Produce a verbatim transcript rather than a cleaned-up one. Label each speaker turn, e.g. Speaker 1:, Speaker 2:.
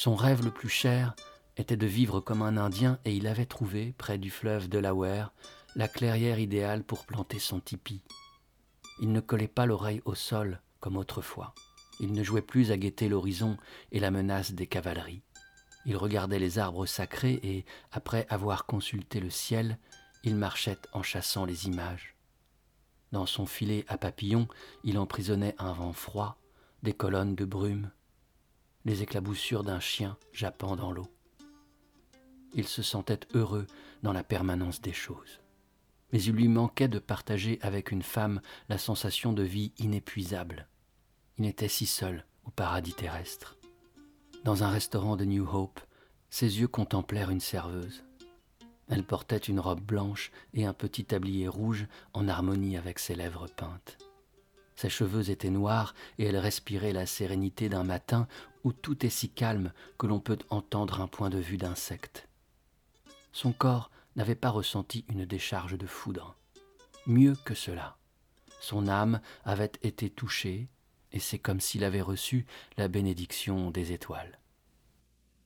Speaker 1: Son rêve le plus cher était de vivre comme un Indien et il avait trouvé, près du fleuve Delaware, la clairière idéale pour planter son tipi. Il ne collait pas l'oreille au sol comme autrefois. Il ne jouait plus à guetter l'horizon et la menace des cavaleries. Il regardait les arbres sacrés et, après avoir consulté le ciel, il marchait en chassant les images. Dans son filet à papillons, il emprisonnait un vent froid, des colonnes de brume, les éclaboussures d'un chien jappant dans l'eau. Il se sentait heureux dans la permanence des choses. Mais il lui manquait de partager avec une femme la sensation de vie inépuisable. Il était si seul au paradis terrestre. Dans un restaurant de New Hope, ses yeux contemplèrent une serveuse. Elle portait une robe blanche et un petit tablier rouge en harmonie avec ses lèvres peintes. Ses cheveux étaient noirs et elle respirait la sérénité d'un matin où tout est si calme que l'on peut entendre un point de vue d'insecte. Son corps n'avait pas ressenti une décharge de foudre. Mieux que cela, son âme avait été touchée et c'est comme s'il avait reçu la bénédiction des étoiles.